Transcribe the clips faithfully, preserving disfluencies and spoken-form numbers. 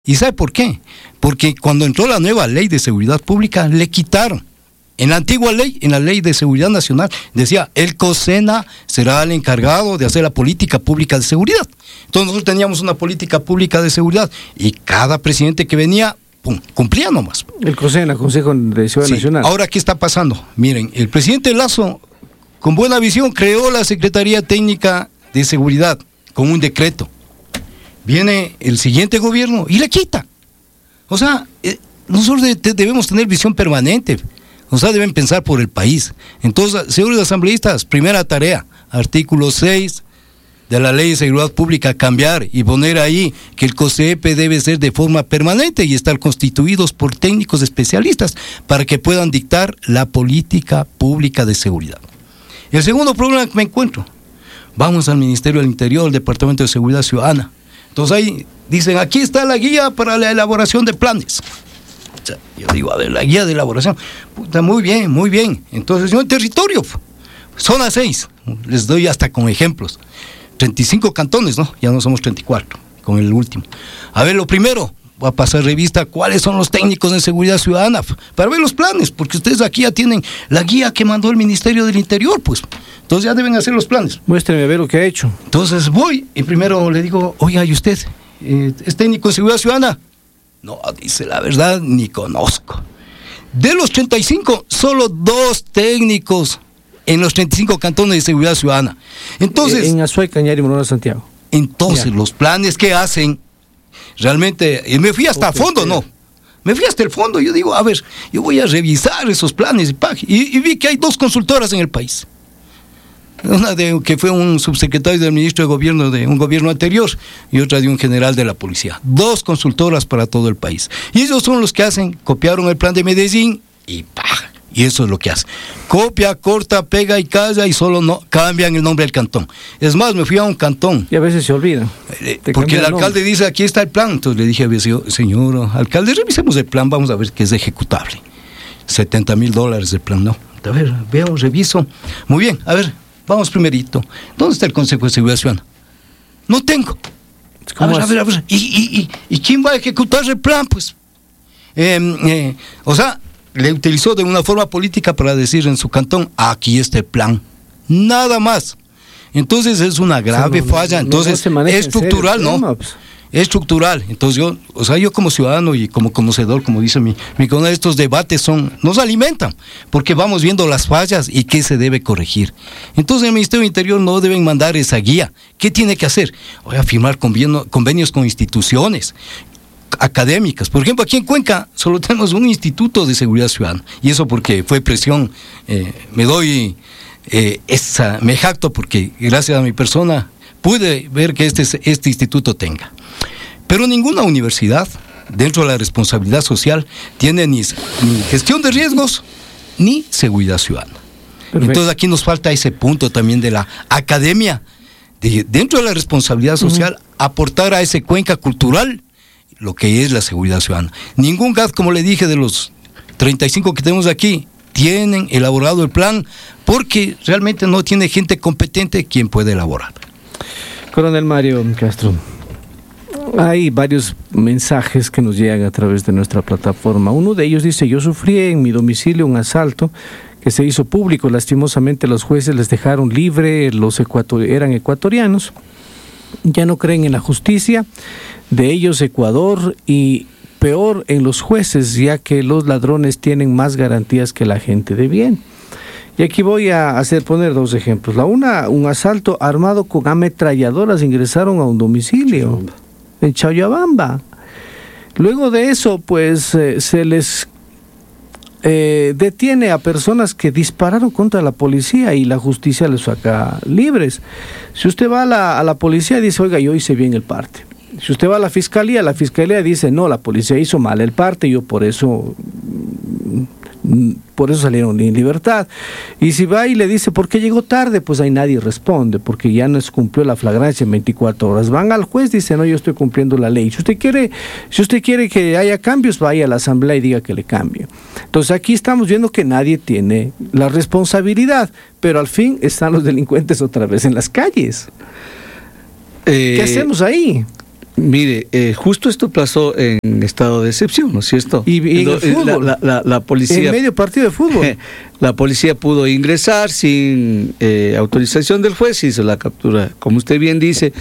¿Y sabe por qué? Porque cuando entró la nueva ley de seguridad pública, le quitaron. En la antigua ley, en la ley de seguridad nacional, decía, el COSENA será el encargado de hacer la política pública de seguridad. Entonces nosotros teníamos una política pública de seguridad y cada presidente que venía, pum, cumplía nomás. El COSENA, Consejo de Seguridad Sí. Nacional. Ahora, ¿qué está pasando? Miren, el presidente Lasso, con buena visión, creó la Secretaría Técnica de Seguridad con un decreto. Viene el siguiente gobierno y le quita. O sea, eh, nosotros de, de, debemos tener visión permanente. O sea, deben pensar por el país. Entonces, señores asambleístas, primera tarea, artículo seis de la Ley de Seguridad Pública, cambiar y poner ahí que el COSEP debe ser de forma permanente y estar constituidos por técnicos especialistas para que puedan dictar la política pública de seguridad. El segundo problema que me encuentro, vamos al Ministerio del Interior, al Departamento de Seguridad Ciudadana. Entonces ahí dicen, aquí está la guía para la elaboración de planes. O sea, yo digo, a ver, la guía de elaboración, puta, muy bien, muy bien. Entonces, yo en territorio, zona seis, les doy hasta con ejemplos. treinta y cinco cantones, ¿no? Ya no somos treinta y cuatro, con el último. A ver, lo primero, voy a pasar revista cuáles son los técnicos de seguridad ciudadana, para ver los planes, porque ustedes aquí ya tienen la guía que mandó el Ministerio del Interior, pues. Entonces ya deben hacer los planes. Muéstrame a ver lo que ha hecho. Entonces voy y primero le digo, oiga, ¿y usted eh, es técnico de seguridad ciudadana? No, dice, la verdad, ni conozco. De los treinta y cinco, solo dos técnicos en los treinta y cinco cantones de seguridad ciudadana. Entonces, en Azuay, Cañari, Morona, Santiago. Entonces, ya. Los planes que hacen, realmente, y me fui hasta a fondo, no. Me fui hasta el fondo, yo digo, a ver, yo voy a revisar esos planes y, y, y vi que hay dos consultoras en el país. Una de que fue un subsecretario del ministro de gobierno de un gobierno anterior y otra de un general de la policía. Dos consultoras para todo el país. Y ellos son los que hacen, copiaron el plan de Medellín y ¡pah! Y eso es lo que hacen. Copia, corta, pega y calla y solo no cambian el nombre del cantón. Es más, me fui a un cantón. Y a veces se olvida. Eh, porque el alcalde dice, aquí está el plan. Entonces le dije, señor alcalde, revisemos el plan, vamos a ver que es ejecutable. setenta mil dólares el plan, no. A ver, veo, reviso. Muy bien, a ver. Vamos primerito. ¿Dónde está el Consejo de Seguridad Ciudadana? No tengo. A ver, a ver, a ver. ¿Y, y, y, ¿Y quién va a ejecutar el plan? Pues, eh, eh, o sea, le utilizó de una forma política para decir en su cantón, aquí está el plan. Nada más. Entonces es una grave o sea, no, falla. Entonces, no, no es estructural, serio, ¿no? Pues. Es estructural. Entonces yo, o sea, yo como ciudadano y como conocedor, como dice mi, mi colega, estos debates son, nos alimentan, porque vamos viendo las fallas y qué se debe corregir. Entonces el Ministerio del Interior no deben mandar esa guía. ¿Qué tiene que hacer? Voy a firmar convenio, convenios con instituciones académicas. Por ejemplo, aquí en Cuenca solo tenemos un instituto de seguridad ciudadana, y eso porque fue presión, eh, me doy eh, esa, me jacto porque gracias a mi persona pude ver que este, este instituto tenga. Pero ninguna universidad, dentro de la responsabilidad social, tiene ni, ni gestión de riesgos, ni seguridad ciudadana. Perfecto. Entonces aquí nos falta ese punto también de la academia, de, dentro de la responsabilidad social, uh-huh. aportar a ese Cuenca cultural lo que es la seguridad ciudadana. Ningún G A D, como le dije, de los treinta y cinco que tenemos aquí, tienen elaborado el plan, porque realmente no tiene gente competente quien puede elaborar. Coronel Mario Castro, hay varios mensajes que nos llegan a través de nuestra plataforma. Uno de ellos dice, yo sufrí en mi domicilio un asalto que se hizo público. Lastimosamente los jueces les dejaron libre, los ecuator- eran ecuatorianos. Ya no creen en la justicia de ellos, Ecuador, y peor en los jueces, ya que los ladrones tienen más garantías que la gente de bien. Y aquí voy a hacer poner dos ejemplos. La una, un asalto armado con ametralladoras, ingresaron a un domicilio en Chayabamba. Luego de eso, pues eh, se les eh, detiene a personas que dispararon contra la policía y la justicia les saca libres. Si usted va a la, a la policía y dice, oiga, yo hice bien el parte. Si usted va a la fiscalía, la fiscalía dice, no, la policía hizo mal el parte, yo por eso... por eso salieron en libertad. Y si va y le dice ¿por qué llegó tarde? Pues ahí nadie responde, porque ya no se cumplió la flagrancia en veinticuatro horas. Van al juez, dice no, yo estoy cumpliendo la ley. Si usted quiere, si usted quiere que haya cambios, vaya a la asamblea y diga que le cambie. Entonces aquí estamos viendo que nadie tiene la responsabilidad, pero al fin están los delincuentes otra vez en las calles. Eh, ¿Qué hacemos ahí? Mire, eh, justo esto pasó en estado de excepción, ¿no es cierto? Y, y en el fútbol. La, la, la policía, en medio partido de fútbol. La policía pudo ingresar sin eh, autorización del juez y hizo la captura. Como usted bien dice,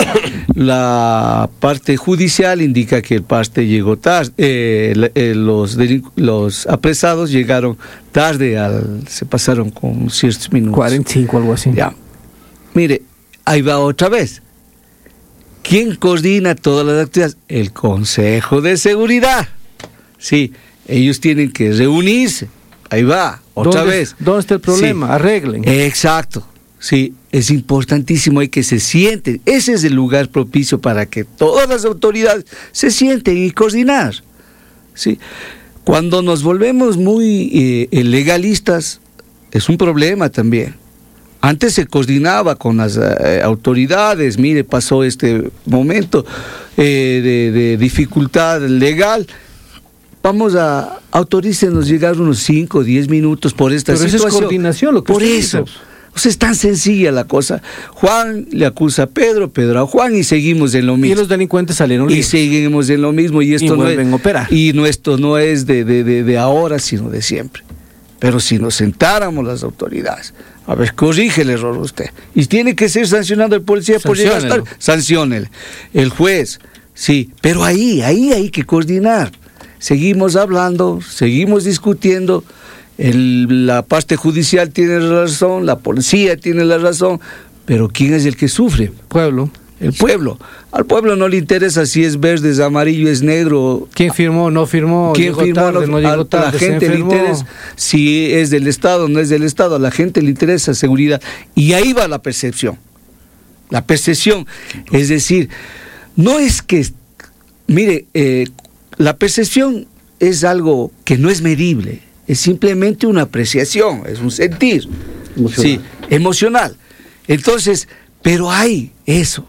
la parte judicial indica que el parte llegó tarde, eh, eh, los, los apresados llegaron tarde, al, se pasaron con ciertos minutos. cuarenta y cinco, algo así. Ya. Mire, ahí va otra vez. ¿Quién coordina todas las actividades? El Consejo de Seguridad. Sí, ellos tienen que reunirse. Ahí va, otra ¿Dónde, vez. ¿Dónde está el problema? Sí. Arreglen. Exacto. Sí, es importantísimo, hay que se sienten. Ese es el lugar propicio para que todas las autoridades se sienten y coordinar. Sí. Cuando nos volvemos muy eh, legalistas, es un problema también. Antes se coordinaba con las eh, autoridades, mire, pasó este momento eh, de, de dificultad legal, vamos a, autorícenos llegar unos cinco o diez minutos por esta Pero situación. Pero eso es coordinación, lo que Por eso, dice. O sea, es tan sencilla la cosa. Juan le acusa a Pedro, Pedro a Juan y seguimos en lo mismo. Y los delincuentes salieron Y libres. seguimos en lo mismo y esto y no vuelven es, a operar. Y no, esto no es de, de, de, de ahora, sino de siempre. Pero si nos sentáramos las autoridades, a ver, corrige el error usted. Y tiene que ser sancionado el policía por llegar tarde. Sanciónele. El juez, sí. Pero ahí, ahí hay que coordinar. Seguimos hablando, seguimos discutiendo. El, la parte judicial tiene razón, la policía tiene la razón. Pero ¿quién es el que sufre? Pueblo. El pueblo. Al pueblo no le interesa si es verde, es amarillo, es negro. ¿Quién firmó, no firmó? ¿Quién llegó firmó? tarde, No, no llegó tarde, a la gente le interesa si es del Estado o no es del Estado. A la gente le interesa seguridad. Y ahí va la percepción. La percepción. Es decir, no es que... Mire, eh, la percepción es algo que no es medible. Es simplemente una apreciación, es un sentir. Emocional. Sí, emocional. Entonces, pero hay eso.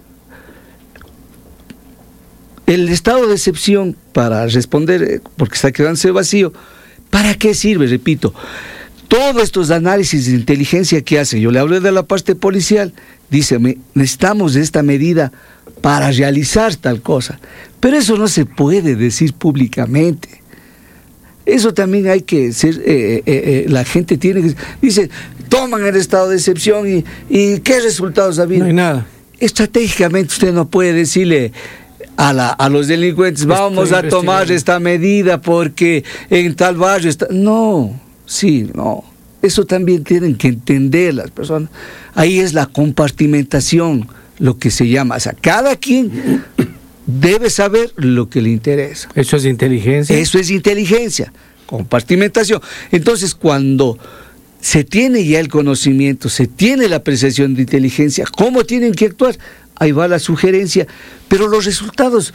El estado de excepción, para responder, porque está quedándose vacío, ¿para qué sirve? Repito, todos estos análisis de inteligencia que hace, yo le hablo de la parte policial, dice, necesitamos esta medida para realizar tal cosa, pero eso no se puede decir públicamente. Eso también hay que ser, eh, eh, eh, la gente tiene que, dice, toman el estado de excepción y, y ¿qué resultados ha habido? No hay nada. Estratégicamente usted no puede decirle a, la, a los delincuentes, vamos a tomar esta medida porque en tal barrio está... No, sí, no. Eso también tienen que entender las personas. Ahí es la compartimentación, lo que se llama. O sea, cada quien debe saber lo que le interesa. Eso es inteligencia. Eso es inteligencia, compartimentación. Entonces, cuando se tiene ya el conocimiento, se tiene la apreciación de inteligencia, ¿cómo tienen que actuar? Ahí va la sugerencia, pero los resultados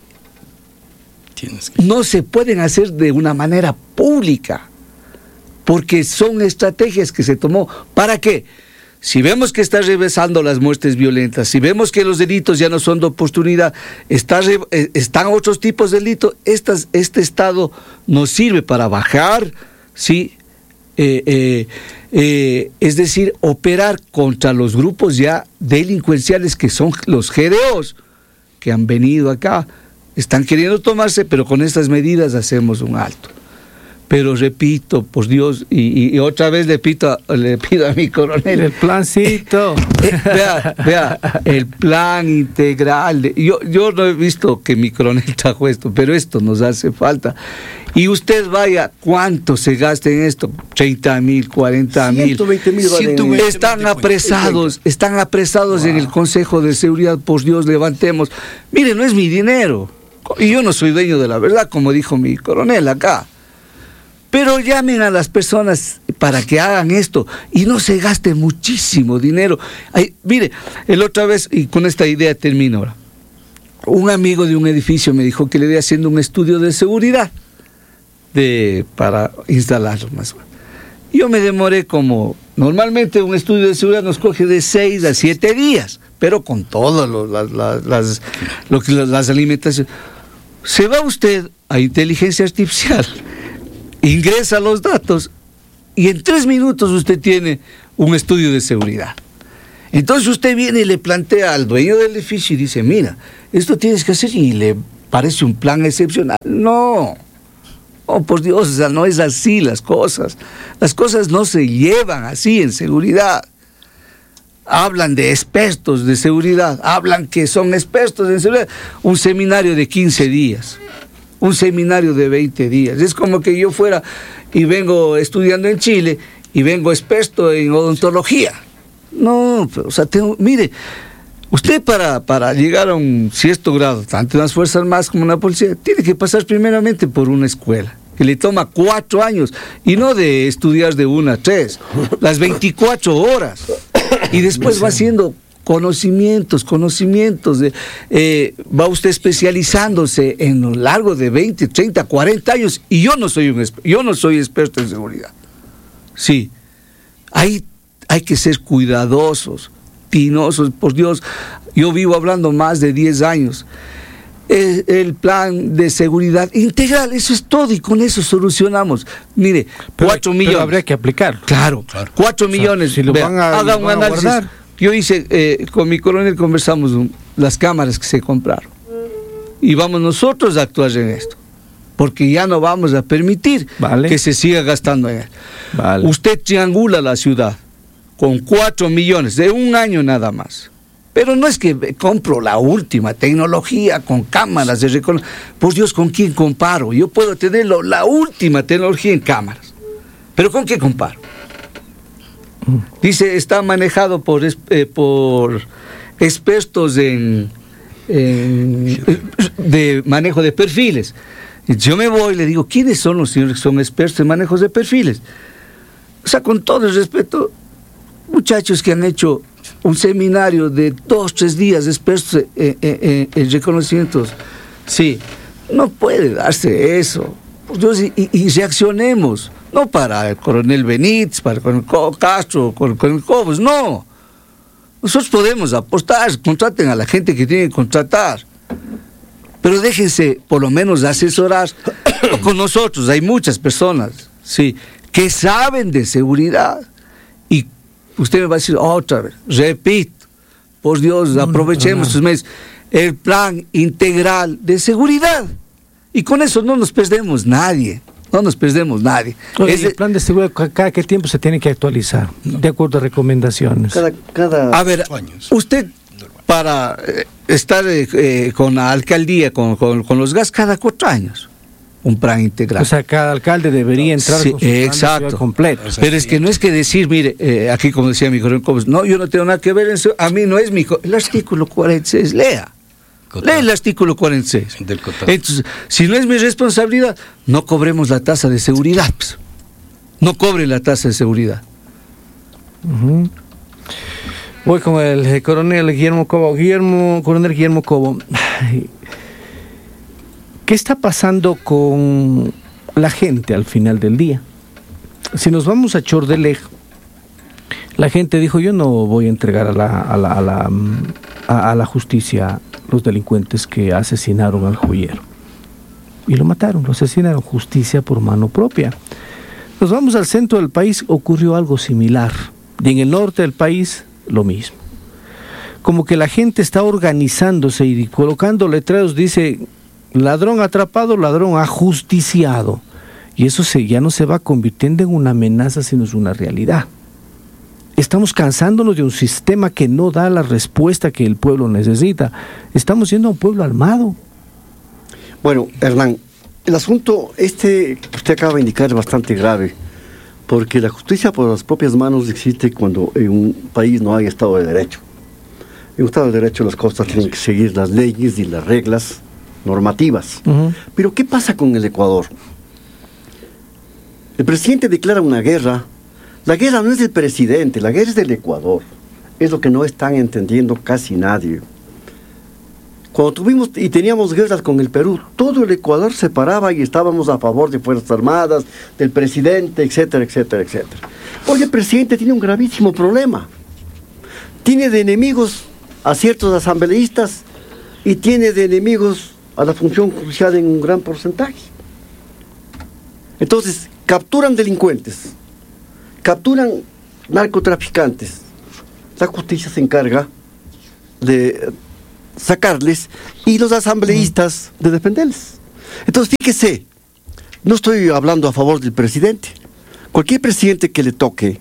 Tienes que... no se pueden hacer de una manera pública, porque son estrategias que se tomó. ¿Para qué? Si vemos que está regresando las muertes violentas, si vemos que los delitos ya no son de oportunidad, está, están otros tipos de delitos, estas, este Estado nos sirve para bajar, ¿sí? Eh, eh, eh, es decir, operar contra los grupos ya delincuenciales que son los G D Os que han venido acá, están queriendo tomarse, pero con estas medidas hacemos un alto. Pero repito, por Dios, y, y otra vez le pido, le pido a mi coronel. El plancito. Eh, eh, vea, vea, el plan integral. De, yo, yo no he visto que mi coronel trajo esto, pero esto nos hace falta. Y usted vaya, ¿cuánto se gasta en esto? treinta mil, cuarenta mil. ciento veinte mil. Están apresados, están apresados wow. en el Consejo de Seguridad. Por Dios, levantemos. Mire, no es mi dinero. Y yo no soy dueño de la verdad, como dijo mi coronel acá. Pero llamen a las personas para que hagan esto y no se gaste muchísimo dinero. Ay, mire, el otra vez, y con esta idea termino ahora, un amigo de un edificio me dijo que le iba haciendo un estudio de seguridad de, para instalarlo más. Yo me demoré como, normalmente un estudio de seguridad nos coge de seis a siete días, pero con todas las, las, las, lo que, las alimentaciones. Se va usted a inteligencia artificial, ingresa los datos y en tres minutos usted tiene un estudio de seguridad. Entonces usted viene y le plantea al dueño del edificio y dice, mira, esto tienes que hacer, y le parece un plan excepcional. No, oh por Dios, o sea, no es así las cosas. Las cosas no se llevan así en seguridad. Hablan de expertos de seguridad, hablan que son expertos en seguridad. Un seminario de quince días, un seminario de veinte días. Es como que yo fuera y vengo estudiando en Chile y vengo experto en odontología. No, pero, o sea, tengo, mire, usted para, para llegar a un cierto grado, tanto en las Fuerzas Armadas como en la policía, tiene que pasar primeramente por una escuela, que le toma cuatro años, y no de estudiar de una a tres, las veinticuatro horas, y después va haciendo conocimientos, conocimientos, de, eh, va usted especializándose en lo largo de veinte, treinta, cuarenta años, y yo no soy un yo no soy experto en seguridad. Sí, hay, hay que ser cuidadosos, tinosos, por Dios, yo vivo hablando más de diez años. El, el plan de seguridad integral, eso es todo, y con eso solucionamos. Mire, pero, cuatro millones. Pero habría que aplicar. Claro, claro. cuatro millones. O sea, si lo Vea, van a, haga lo un van a análisis. guardar. Yo hice, eh, con mi coronel conversamos um, las cámaras que se compraron. Y vamos nosotros a actuar en esto. Porque ya no vamos a permitir vale. que se siga gastando en él. Vale. Usted triangula la ciudad con cuatro millones de un año nada más. Pero no es que compro la última tecnología con cámaras de reconocimiento. Por Dios, ¿con quién comparo? Yo puedo tener lo, la última tecnología en cámaras. ¿Pero con qué comparo? Dice, está manejado por, eh, por expertos en, en de manejo de perfiles. Yo me voy y le digo, ¿quiénes son los señores que son expertos en manejos de perfiles? O sea, con todo el respeto, muchachos que han hecho un seminario de dos, tres días, expertos en, en, en, en reconocimientos. Sí, no puede darse eso. Por Dios, y, y reaccionemos. No para el coronel Benítez, para el coronel Castro, con el coronel Cobos, no. Nosotros podemos apostar, contraten a la gente que tienen que contratar. Pero déjense por lo menos asesorar con nosotros. Hay muchas personas, sí, que saben de seguridad. Y usted me va a decir otra vez, repito, por Dios, no, aprovechemos no, estos meses, el plan integral de seguridad. Y con eso no nos perdemos nadie. No nos perdemos nadie. Oye, es el plan de seguridad, cada qué tiempo se tiene que actualizar, de acuerdo a recomendaciones. Cada, cada a ver, años. Usted para eh, estar eh, con la alcaldía, con, con, con los gas, cada cuatro años, un plan integral. O sea, cada alcalde debería entrar sí, con su exacto. plan de completo. Pero es que no es que decir, mire, eh, aquí como decía mi coronel Cobos, no, yo no tengo nada que ver en eso, a mí no es mi... El artículo cuarenta y seis, lea. Lee el artículo cuarenta y seis. Del Entonces, si no es mi responsabilidad, no cobremos la tasa de seguridad. Pues. No cobre la tasa de seguridad. Uh-huh. Voy con el, el coronel Guillermo Cobo. Guillermo, coronel Guillermo Cobo. ¿Qué está pasando con la gente al final del día? Si nos vamos a Chordelej, la gente dijo, yo no voy a entregar a la, a la, a la, a, a la justicia los delincuentes que asesinaron al joyero. Y lo mataron, lo asesinaron, justicia por mano propia. Nos vamos al centro del país, ocurrió algo similar. Y en el norte del país, lo mismo. Como que la gente está organizándose y colocando letreros, dice, ladrón atrapado, ladrón ajusticiado. Y eso se, ya no se va convirtiendo en una amenaza, sino es una realidad. Estamos cansándonos de un sistema que no da la respuesta que el pueblo necesita. Estamos yendo a un pueblo armado. Bueno, Hernán, el asunto este que usted acaba de indicar es bastante grave, porque la justicia por las propias manos existe cuando en un país no hay Estado de Derecho. En un Estado de Derecho las cosas tienen que seguir las leyes y las reglas normativas. Uh-huh. Pero ¿qué pasa con el Ecuador? El presidente declara una guerra. La guerra no es del presidente, la guerra es del Ecuador. Es lo que no están entendiendo casi nadie. Cuando tuvimos y teníamos guerras con el Perú, todo el Ecuador se paraba y estábamos a favor de Fuerzas Armadas, del presidente, etcétera, etcétera, etcétera. Hoy el presidente tiene un gravísimo problema. Tiene de enemigos a ciertos asambleístas y tiene de enemigos a la función judicial en un gran porcentaje. Entonces, capturan delincuentes, capturan narcotraficantes, la justicia se encarga de sacarles y los asambleístas de defenderles. Entonces, fíjese, no estoy hablando a favor del presidente. Cualquier presidente que le toque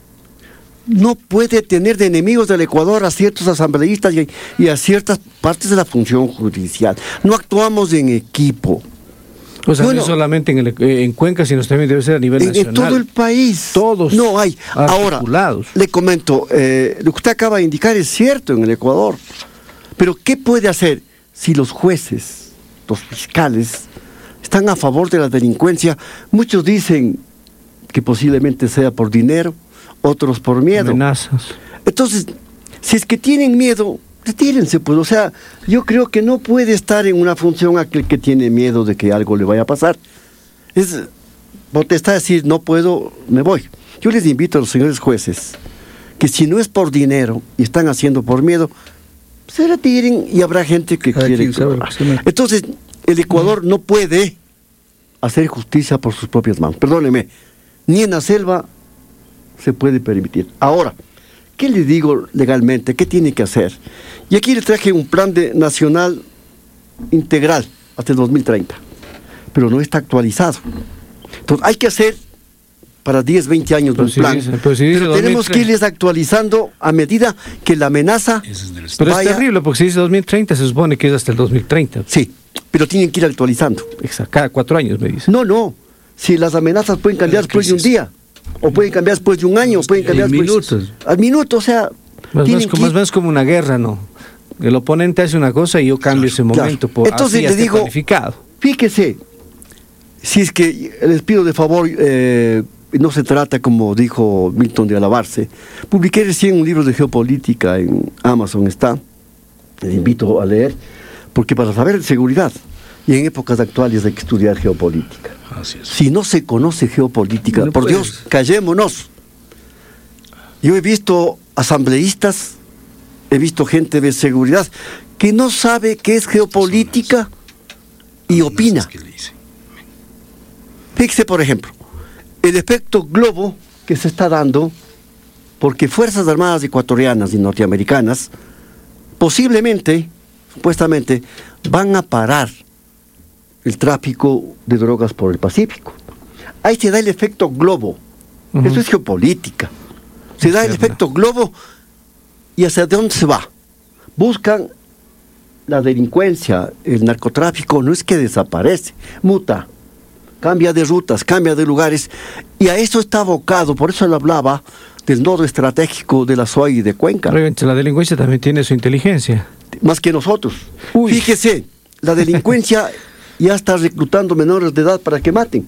no puede tener de enemigos del Ecuador a ciertos asambleístas y, y a ciertas partes de la función judicial. No actuamos en equipo. O sea, bueno, no solamente en, el, en Cuenca, sino también debe ser a nivel en, nacional. en todo el país. Todos no hay. Ahora, le comento, eh, lo que usted acaba de indicar es cierto en el Ecuador. Pero ¿qué puede hacer si los jueces, los fiscales, están a favor de la delincuencia? Muchos dicen que posiblemente sea por dinero, otros por miedo. Amenazas. Entonces, si es que tienen miedo, retírense, pues. O sea, yo creo que no puede estar en una función aquel que tiene miedo de que algo le vaya a pasar. Es potestad decir, no puedo, me voy. Yo les invito a los señores jueces que si no es por dinero y están haciendo por miedo, se retiren y habrá gente que Cada quiere. quien sabe lo que se mete. Entonces, el Ecuador no puede hacer justicia por sus propias manos. Perdóneme, ni en la selva se puede permitir. Ahora, ¿qué le digo legalmente? ¿Qué tiene que hacer? Y aquí le traje un plan de nacional integral hasta el dos mil treinta, pero no está actualizado. Entonces, hay que hacer para diez, veinte años Pero un si plan. dice- pero si dice pero tenemos dos mil treinta. que irles actualizando a medida que la amenaza... Pero vaya- es terrible, porque si dice dos mil treinta, se supone que es hasta el dos mil treinta. Sí, pero tienen que ir actualizando. Exacto, cada cuatro años me dice. No, no. Si las amenazas pueden cambiar después de un día, o pueden cambiar después de un año, o pueden cambiar En después... minutos. Al minuto, o sea... Más o tienen menos que como, más ir- o menos como una guerra, ¿no? El oponente hace una cosa y yo cambio ese Claro. momento. Por, Entonces así le ya está digo- planificado. Fíjese, si es que les pido de favor, eh, no se trata, como dijo Milton, de alabarse. Publiqué recién un libro de geopolítica en Amazon, está. Les invito a leer, porque para saber de seguridad, y en épocas actuales hay que estudiar geopolítica. Así es. Si no se conoce geopolítica, No por puedes. Dios, callémonos. Yo he visto asambleístas, he visto gente de seguridad que no sabe qué es geopolítica y opina. Que le hice. Fíjese, por ejemplo, el efecto globo que se está dando porque Fuerzas Armadas ecuatorianas y norteamericanas posiblemente, supuestamente, van a parar el tráfico de drogas por el Pacífico. Ahí se da el efecto globo. Ujú. Eso es geopolítica. Se Es da el verdad. efecto globo y hacia dónde se va. Buscan la delincuencia, el narcotráfico, no es que desaparece, muta, cambia de rutas, cambia de lugares, y a eso está abocado. Por eso él hablaba del nodo estratégico de la S O A y de Cuenca, Obviamente, la delincuencia también tiene su inteligencia. más que nosotros. Uy. Fíjese, la delincuencia ya está reclutando menores de edad para que maten.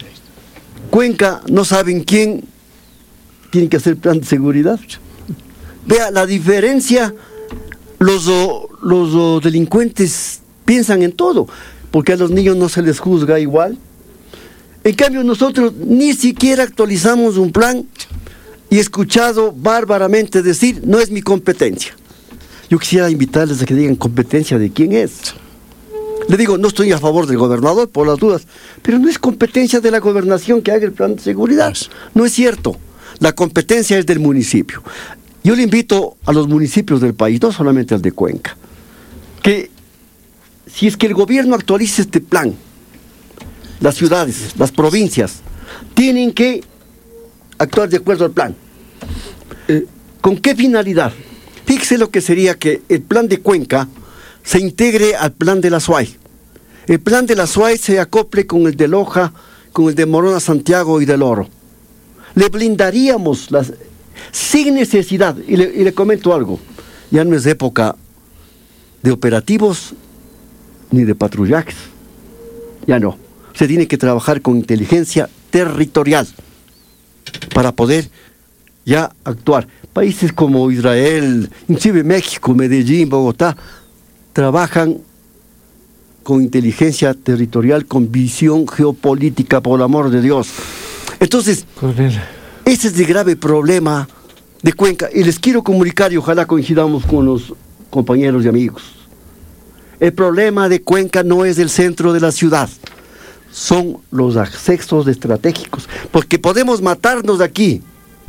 Cuenca, no saben quién tiene que hacer plan de seguridad. Vea la diferencia. Los, oh, los oh, delincuentes piensan en todo, porque a los niños no se les juzga igual. En cambio, nosotros ni siquiera actualizamos un plan y he escuchado bárbaramente decir, no es mi competencia. Yo quisiera invitarles a que digan competencia de quién es. Le digo, no estoy a favor del gobernador por las dudas, pero no es competencia de la gobernación que haga el plan de seguridad. No es cierto. La competencia es del municipio. Yo le invito a los municipios del país, no solamente al de Cuenca, que si es que el gobierno actualiza este plan, las ciudades, las provincias, tienen que actuar de acuerdo al plan. Eh, ¿Con qué finalidad? Fíjese lo que sería que el plan de Cuenca se integre al plan de la S O A I. El plan de la S O A I se acople con el de Loja, con el de Morona Santiago y del Oro. Le blindaríamos las, sin necesidad, y le, y le comento algo, ya no es época de operativos ni de patrullajes, ya no. Se tiene que trabajar con inteligencia territorial para poder ya actuar. Países como Israel, inclusive México, Medellín, Bogotá, trabajan con inteligencia territorial, con visión geopolítica, por el amor de Dios. Entonces, Coronel. ese es el grave problema de Cuenca. Y les quiero comunicar, y ojalá coincidamos con los compañeros y amigos. El problema de Cuenca no es el centro de la ciudad, son los accesos estratégicos. Porque podemos matarnos de aquí,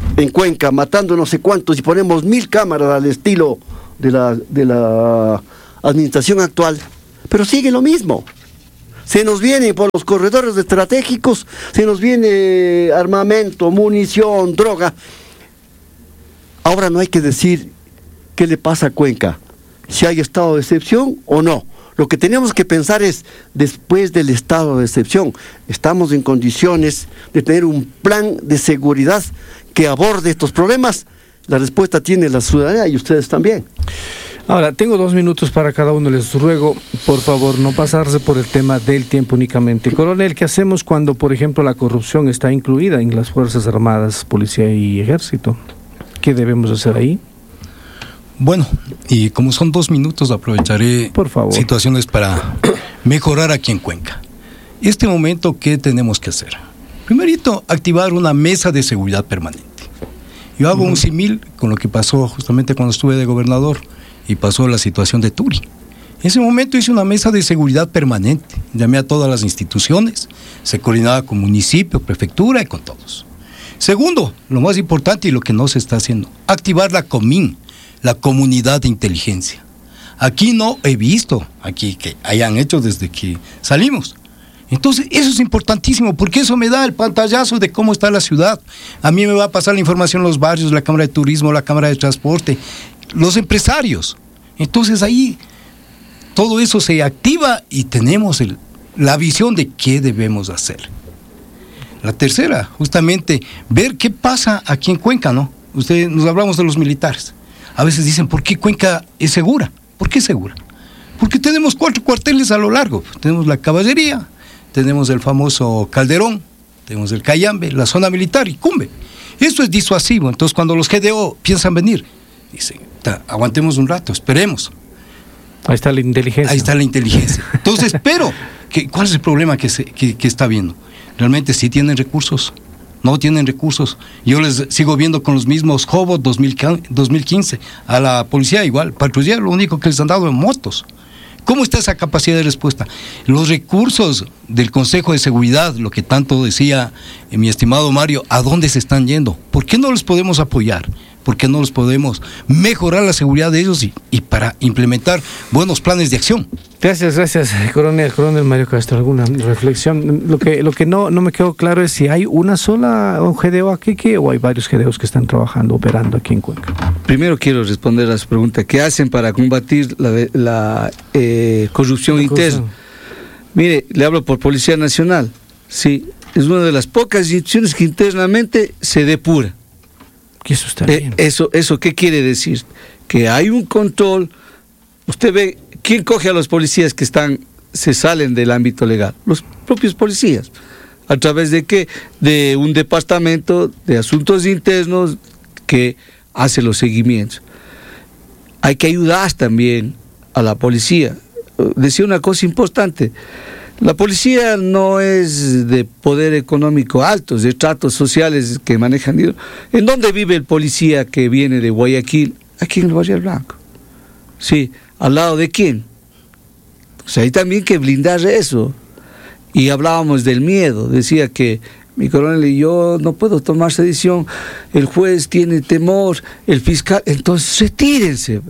en Cuenca, matando no sé cuántos, y ponemos mil cámaras al estilo de la, de la administración actual, pero sigue lo mismo. Se nos viene por los corredores estratégicos, se nos viene armamento, munición, droga. Ahora no hay que decir qué le pasa a Cuenca, si hay estado de excepción o no. Lo que tenemos que pensar es, después del estado de excepción, ¿estamos en condiciones de tener un plan de seguridad que aborde estos problemas? La respuesta tiene la ciudadanía y ustedes también. Ahora, tengo dos minutos para cada uno. Les ruego, por favor, no pasarse por el tema del tiempo únicamente. Coronel, ¿qué hacemos cuando, por ejemplo, la corrupción está incluida en las Fuerzas Armadas, Policía y Ejército? ¿Qué debemos hacer ahí? Bueno, y como son dos minutos, aprovecharé por favor. situaciones para mejorar aquí en Cuenca. Este momento, ¿qué tenemos que hacer? Primerito, activar una mesa de seguridad permanente. Yo hago uh-huh. un símil con lo que pasó justamente cuando estuve de gobernador y pasó la situación de Turi. En ese momento hice una mesa de seguridad permanente, llamé a todas las instituciones, se coordinaba con municipio, prefectura y con todos. Segundo, lo más importante y lo que no se está haciendo, activar la COMIN, la comunidad de inteligencia. Aquí no he visto, aquí que hayan hecho desde que salimos. Entonces, eso es importantísimo, porque eso me da el pantallazo de cómo está la ciudad. A mí me va a pasar la información en los barrios, la Cámara de Turismo, la Cámara de Transporte, los empresarios. Entonces, ahí todo eso se activa y tenemos el, la visión de qué debemos hacer. La tercera, justamente, ver qué pasa aquí en Cuenca, ¿no? Ustedes, nos hablamos de los militares. A veces dicen, ¿por qué Cuenca es segura? ¿Por qué es segura? Porque tenemos cuatro cuarteles a lo largo. Tenemos la caballería, tenemos el famoso Calderón, tenemos el Cayambe, la zona militar y Cumbe. Esto es disuasivo. Entonces, cuando los G D O piensan venir, dicen, aguantemos un rato, esperemos. Ahí está la inteligencia. Ahí está la inteligencia. Entonces, pero, ¿qué, ¿cuál es el problema que, se, que, que está viendo? Realmente sí tienen recursos. No tienen recursos. Yo les sigo viendo con los mismos Jobos dos mil quince. A la policía igual. Patrulla, lo único que les han dado en motos. ¿Cómo está esa capacidad de respuesta? Los recursos del Consejo de Seguridad, lo que tanto decía eh, mi estimado Mario, ¿a dónde se están yendo? ¿Por qué no los podemos apoyar? ¿Por qué no los podemos mejorar la seguridad de ellos y, y para implementar buenos planes de acción? Gracias, gracias, coronel, coronel Mario Castro. ¿Alguna reflexión? Lo que lo que no, no me quedó claro es si hay una sola un G D O aquí que, o hay varios G D Os que están trabajando, operando aquí en Cuenca. Primero quiero responder a su pregunta. ¿Qué hacen para combatir la, la eh, corrupción la interna? Corrupción. Mire, le hablo por Policía Nacional. Sí, es una de las pocas instituciones que internamente se depura. Que eso está bien. Eh, eso, eso, ¿qué quiere decir? Que hay un control. Usted ve, ¿quién coge a los policías que están, se salen del ámbito legal? Los propios policías. ¿A través de qué? De un departamento de asuntos internos que hace los seguimientos. Hay que ayudar también a la policía. Decía una cosa importante. La policía no es de poder económico alto, es de tratos sociales que manejan. ¿En dónde vive el policía que viene de Guayaquil? Aquí en el Valle del Blanco. Sí, ¿al lado de quién? O sea, hay también que blindar eso. Y hablábamos del miedo. Decía que mi coronel y yo no puedo tomar esa decisión. El juez tiene temor, el fiscal. Entonces, retírense.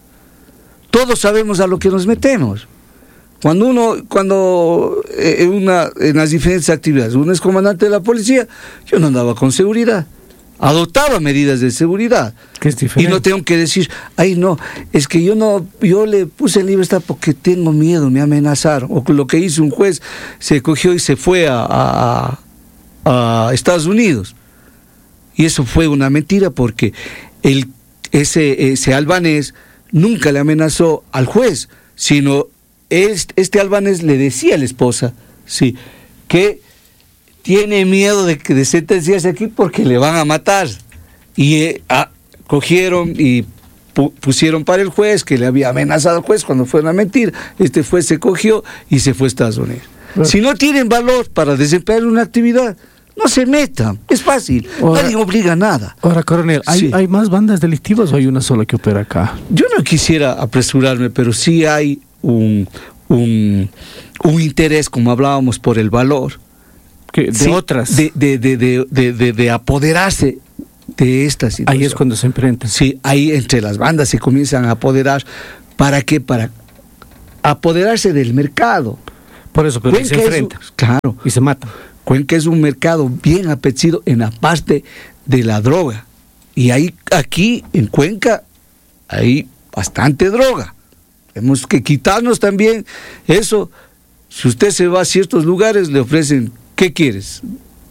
Todos sabemos a lo que nos metemos. Cuando uno, cuando eh, una, en las diferentes actividades, uno es comandante de la policía, yo no andaba con seguridad, adoptaba medidas de seguridad. Que es diferente. Y no tengo que decir, ay no, es que yo no, yo le puse libertad porque tengo miedo, me amenazaron. O lo que hizo un juez, se cogió y se fue a, a, a Estados Unidos. Y eso fue una mentira porque el, ese, ese albanés nunca le amenazó al juez, sino este albanés le decía a la esposa, sí, que tiene miedo de, de sentenciarse aquí porque le van a matar. Y eh, ah, cogieron y pu pusieron para el juez, que le había amenazado al juez cuando fue una mentira. Este juez se cogió y se fue a Estados Unidos. Bueno. Si no tienen valor para desempeñar una actividad, no se metan, es fácil, ahora, nadie obliga a nada. Ahora, coronel, ¿hay, sí. ¿hay más bandas delictivas o hay una sola que opera acá? Yo no quisiera apresurarme, pero sí hay un, un, un interés, como hablábamos, por el valor. ¿Qué? De sí, otras. De, de, de, de, de, de, de apoderarse de esta situación. Ahí es cuando se enfrentan. Sí, ahí entre las bandas se comienzan a apoderar. ¿Para qué? Para apoderarse del mercado. Por eso, pero Cuenca se enfrentan. es un, claro. Y se matan. Cuenca es un mercado bien apetecido en la parte de la droga. Y ahí, aquí en Cuenca, hay bastante droga. Tenemos que quitarnos también eso. Si usted se va a ciertos lugares, le ofrecen, ¿qué quieres?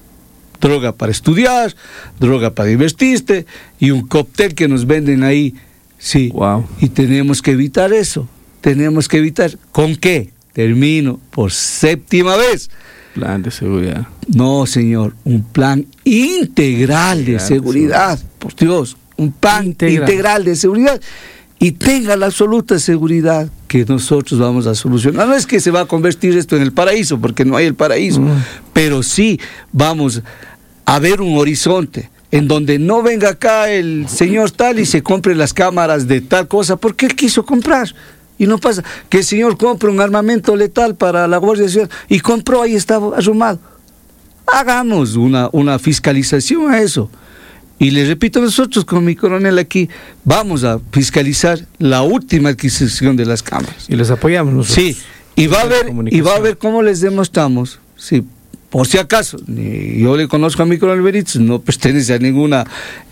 Droga para estudiar, droga para divertirte y un cóctel que nos venden ahí. Sí. Wow. Y tenemos que evitar eso. Tenemos que evitar. ¿Con qué? Termino por séptima vez. Plan de seguridad. No, señor, un plan integral de seguridad. Por Dios, un plan integral. integral de seguridad. Y tenga la absoluta seguridad que nosotros vamos a solucionar. No es que se va a convertir esto en el paraíso, porque no hay el paraíso, mm. pero sí vamos a ver un horizonte en donde no venga acá el señor tal y se compre las cámaras de tal cosa, porque él quiso comprar. Y no pasa que el señor compre un armamento letal para la Guardia Civil y compró, ahí está arrumado. Hagamos una, una fiscalización a eso. Y les repito, nosotros con mi coronel aquí vamos a fiscalizar la última adquisición de las cámaras. Y les apoyamos nosotros. Sí, y va a ver, y va a ver cómo les demostramos. Sí, por si acaso, yo le conozco a mi coronel Benítez, no pertenece a ninguna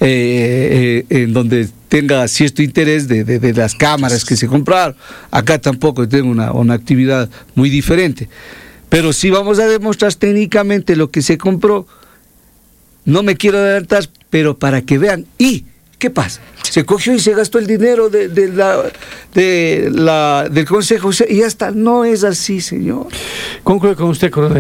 eh, eh, en donde tenga cierto interés de, de, de las cámaras que se compraron. Acá tampoco tengo una, una actividad muy diferente. Pero sí vamos a demostrar técnicamente lo que se compró. No me quiero adelantar, pero para que vean. ¿Y qué pasa? Se cogió y se gastó el dinero de, de la, de la, del Consejo y ya está. No es así, señor. Concluye con usted, coronel.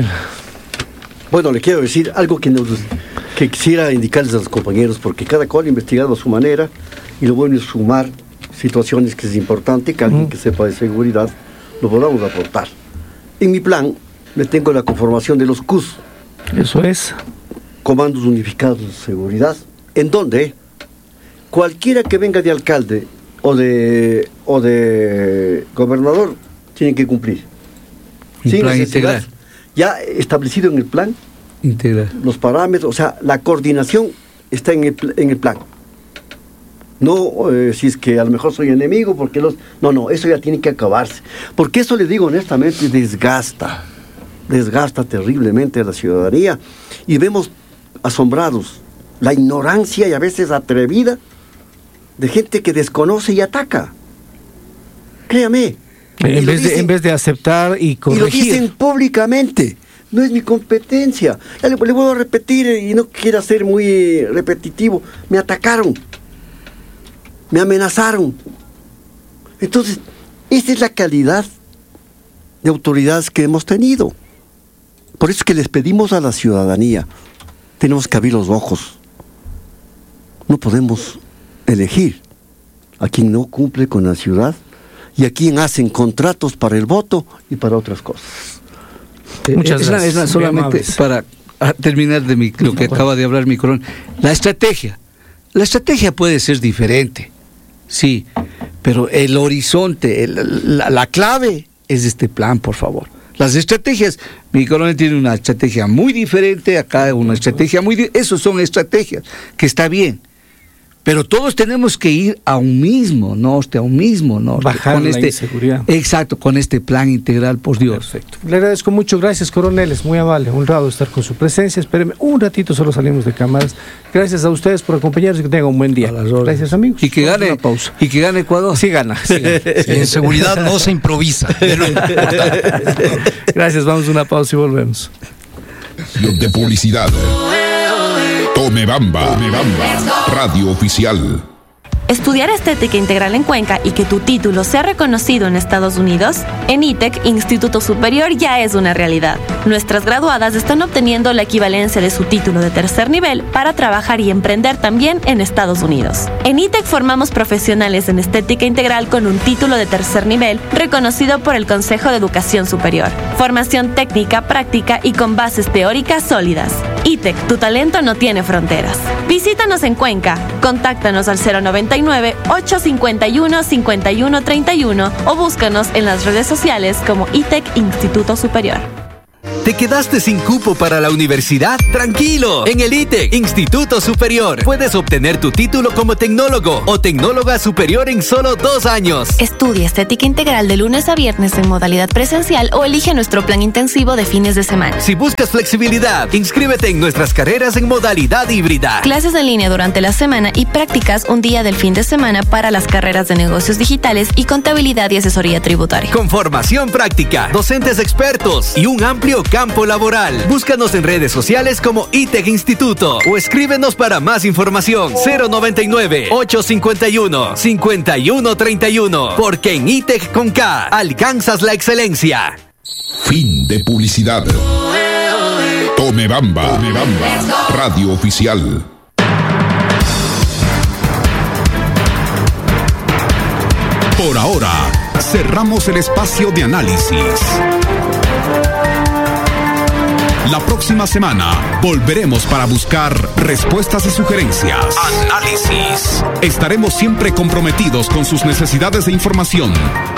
Bueno, le quiero decir algo que, nos, que quisiera indicarles a los compañeros, porque cada cual ha investigado a su manera, y lo bueno es sumar situaciones que es importante, que alguien que sepa de seguridad lo podamos aportar. En mi plan, le tengo la conformación de los C U S. Eso es. Comandos Unificados de Seguridad, en donde cualquiera que venga de alcalde o de o de gobernador tiene que cumplir. Un sin plan necesidad, integral. Ya establecido en el plan, Integral. los parámetros, o sea, la coordinación está en el, en el plan. No, eh, si es que a lo mejor soy enemigo, porque los... No, no, eso ya tiene que acabarse. Porque eso, le digo honestamente, desgasta. Desgasta terriblemente a la ciudadanía. Y vemos asombrados la ignorancia y a veces atrevida de gente que desconoce y ataca. Créame. En vez, dicen, de, en vez de aceptar y corregir. Y lo dicen públicamente. No es mi competencia. Ya le, le vuelvo a repetir y no quiero ser muy repetitivo. Me atacaron. Me amenazaron. Entonces, esa es la calidad de autoridades que hemos tenido. Por eso es que les pedimos a la ciudadanía, tenemos que abrir los ojos. No podemos elegir a quien no cumple con la ciudad y a quien hacen contratos para el voto y para otras cosas. Muchas es gracias. La, es la, solamente para terminar de mi, lo que acaba de hablar mi coronel. La estrategia. La estrategia puede ser diferente, sí, pero el horizonte, el, la, la clave es este plan, por favor. Las estrategias, mi coronel tiene una estrategia muy diferente, acá una estrategia muy... Di- Esos son estrategias, que está bien. Pero todos tenemos que ir a un mismo norte, a un mismo norte. Bajar con la este, inseguridad. Exacto, con este plan integral, por Dios. Perfecto. Le agradezco mucho, gracias coronel, es muy amable, honrado estar con su presencia. Espérenme un ratito, solo salimos de cámaras. Gracias a ustedes por acompañarnos y que tengan un buen día. Gracias, amigos. Y que Vamos gane, una pausa. y que gane Ecuador. Sí gana. Sí gana. Sí, en seguridad no se improvisa. Gracias, vamos a una pausa y volvemos. De publicidad. Tome Bamba. Tome Bamba. Radio Oficial. ¿Estudiar estética integral en Cuenca y que tu título sea reconocido en Estados Unidos? En I T E C, Instituto Superior, ya es una realidad. Nuestras graduadas están obteniendo la equivalencia de su título de tercer nivel para trabajar y emprender también en Estados Unidos. En I T E C formamos profesionales en estética integral con un título de tercer nivel reconocido por el Consejo de Educación Superior. Formación técnica, práctica y con bases teóricas sólidas. I T E C, tu talento no tiene fronteras. Visítanos en Cuenca. Contáctanos al cero noventa y nueve, ocho cincuenta y uno, cincuenta y uno treinta y uno o búscanos en las redes sociales como I T E C Instituto Superior. ¿Te quedaste sin cupo para la universidad? ¡Tranquilo! En el ITEC, Instituto Superior, puedes obtener tu título como tecnólogo o tecnóloga superior en solo dos años. Estudia estética integral de lunes a viernes en modalidad presencial o elige nuestro plan intensivo de fines de semana. Si buscas flexibilidad, inscríbete en nuestras carreras en modalidad híbrida. Clases en línea durante la semana y prácticas un día del fin de semana para las carreras de negocios digitales y contabilidad y asesoría tributaria. Con formación práctica, docentes expertos y un amplio campo laboral. Búscanos en redes sociales como ITEC Instituto o escríbenos para más información cero noventa y nueve, ochocientos cincuenta y uno, cincuenta y uno treinta y uno. Porque en ITEC con K alcanzas la excelencia. Fin de publicidad. Tome Bamba, Tome Bamba, radio oficial. Por ahora, cerramos el espacio de análisis. La próxima semana volveremos para buscar respuestas y sugerencias. Análisis. Estaremos siempre comprometidos con sus necesidades de información